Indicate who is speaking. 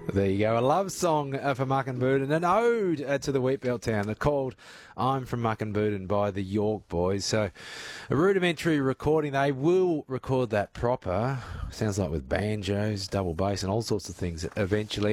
Speaker 1: There you go, a love song for Muckenbudden, an ode to the Wheatbelt town, called I'm from Muckenbudden by the York Boys. So a rudimentary recording, they will record that proper, sounds like with banjos, double bass and all sorts of things eventually.